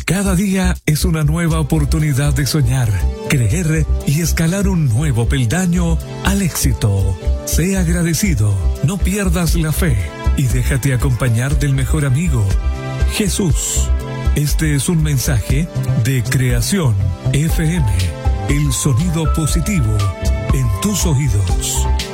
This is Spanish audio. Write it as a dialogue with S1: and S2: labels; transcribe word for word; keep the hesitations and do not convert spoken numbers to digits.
S1: Cada día es una nueva oportunidad de soñar, creer y escalar un nuevo peldaño al éxito. Sé agradecido, no pierdas la fe y déjate acompañar del mejor amigo, Jesús. Este es un mensaje de Creación F M, el sonido positivo en tus oídos.